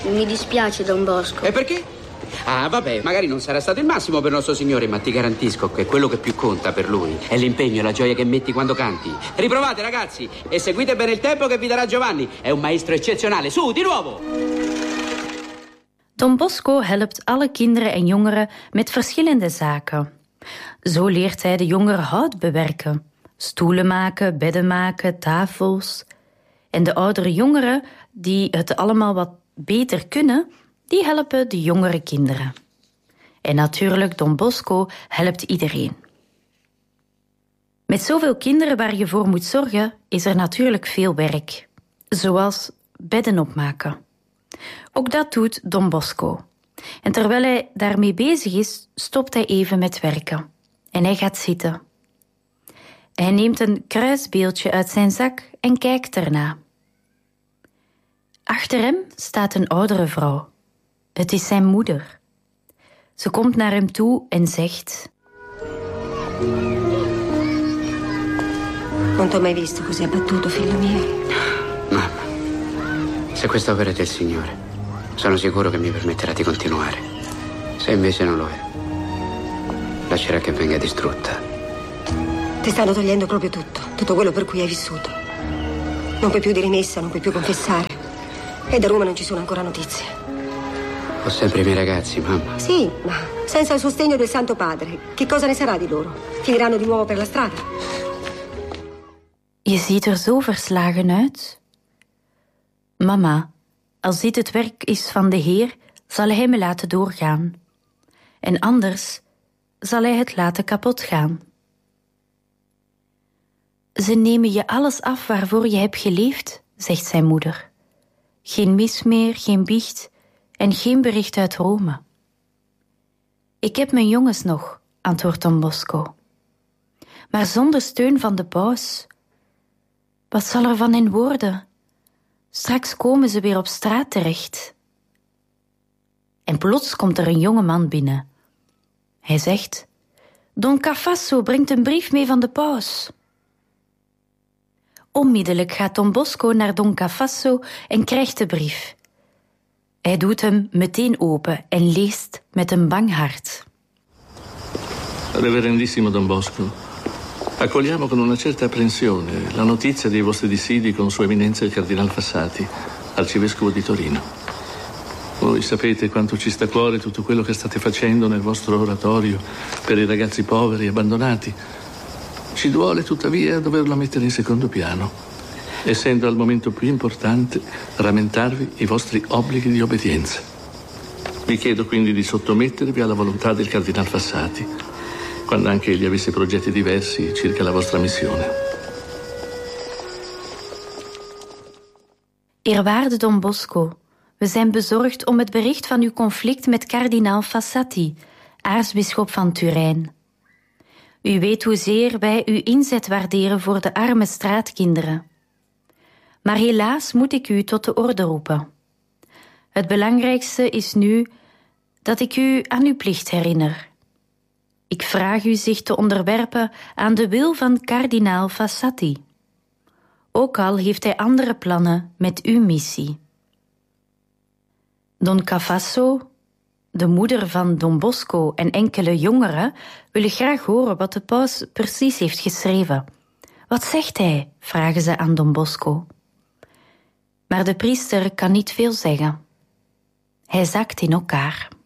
Mi dispiace, Don Bosco. E perché? Ah, vabbè, magari non sarà stato il massimo per nostro Signore, ma ti garantisco che quello che più conta per Lui è l'impegno e la gioia che metti quando canti. Riprovate, ragazzi, e seguite bene il tempo che vi darà Giovanni. È un maestro eccezionale. Su, di nuovo! Don Bosco helpt alle kinderen en jongeren met verschillende zaken. Zo leert hij de jongeren hout bewerken. Stoelen maken, bedden maken, tafels. En de oudere jongeren, die het allemaal wat beter kunnen, die helpen de jongere kinderen. En natuurlijk, Don Bosco helpt iedereen. Met zoveel kinderen waar je voor moet zorgen, is er natuurlijk veel werk. Zoals bedden opmaken. Ook dat doet Don Bosco. En terwijl hij daarmee bezig is, stopt hij even met werken. En hij gaat zitten. Hij neemt een kruisbeeldje uit zijn zak en kijkt erna. Achter hem staat een oudere vrouw. Het is zijn moeder. Ze komt naar hem toe en zegt: Non t'ho mai visto così abbattuto, figlio mio. Mamma, se questa opera è del Signore, sono sicuro che mi permetterà di continuare. Se invece non lo è, lascerà che venga distrutta. Ti stanno togliendo proprio tutto quello per cui hai vissuto. Non puoi più dire messa, non puoi più confessare. E da Roma non ci sono ancora notizie. Ho sempre i miei ragazzi, mamma. Sì, ma senza il sostegno del Santo Padre, che cosa ne sarà di loro? Finiranno di nuovo per la strada? Je ziet er zo verslagen uit. Mama, als dit het werk is van de Heer, zal hij me laten doorgaan. En anders zal hij het laten kapot gaan. Ze nemen je alles af waarvoor je hebt geleefd, zegt zijn moeder. Geen mis meer, geen biecht en geen bericht uit Rome. Ik heb mijn jongens nog, antwoordt Don Bosco. Maar zonder steun van de paus. Wat zal er van hen worden? Straks komen ze weer op straat terecht. En plots komt er een jonge man binnen. Hij zegt: Don Cafasso brengt een brief mee van de paus. Onmiddellijk gaat Don Bosco naar Don Cafasso en krijgt de brief. Hij doet hem meteen open en leest met een bang hart. Reverendissimo Don Bosco, accogliamo con una certa apprensione la notizia dei vostri dissidi con Sua Eminenza il Cardinal Fassati, arcivescovo di Torino. Voi sapete quanto ci sta a cuore tutto quello che state facendo nel vostro oratorio per i ragazzi poveri e abbandonati. Ci duole tuttavia doverlo mettere in secondo piano, essendo al momento più importante rammentarvi i vostri obblighi di obbedienza. Vi chiedo quindi di sottomettervi alla volontà del Cardinal Fassati, quando anche egli avesse progetti diversi circa la vostra missione. Eerwaarde Don Bosco, we zijn bezorgd om het bericht van uw conflict met kardinaal Fassati, aartsbisschop van Turijn. U weet hoezeer wij uw inzet waarderen voor de arme straatkinderen. Maar helaas moet ik u tot de orde roepen. Het belangrijkste is nu dat ik u aan uw plicht herinner. Ik vraag u zich te onderwerpen aan de wil van kardinaal Fassati. Ook al heeft hij andere plannen met uw missie. Don Cafasso, de moeder van Don Bosco en enkele jongeren willen graag horen wat de paus precies heeft geschreven. Wat zegt hij? Vragen ze aan Don Bosco. Maar de priester kan niet veel zeggen. Hij zakt in elkaar.